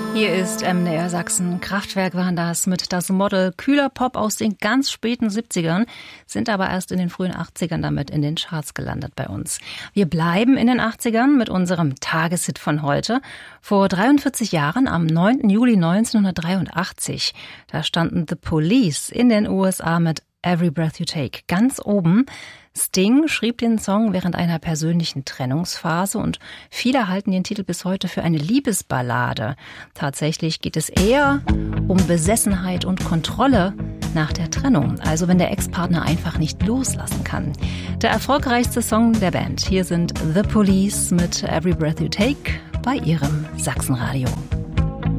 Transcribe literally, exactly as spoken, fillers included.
Hier ist M D R Sachsen. Kraftwerk waren das mit Das Model. Kühler Pop aus den ganz späten siebzigern, sind aber erst in den frühen achtzigern damit in den Charts gelandet bei uns. Wir bleiben in den achtzigern mit unserem Tageshit von heute. Vor dreiundvierzig Jahren, am neunten Juli neunzehnhundertdreiundachtzig, da standen The Police in den U S A mit Every Breath You Take ganz oben. Sting schrieb den Song während einer persönlichen Trennungsphase und viele halten den Titel bis heute für eine Liebesballade. Tatsächlich geht es eher um Besessenheit und Kontrolle nach der Trennung, also wenn der Ex-Partner einfach nicht loslassen kann. Der erfolgreichste Song der Band. Hier sind The Police mit Every Breath You Take bei ihrem Sachsenradio.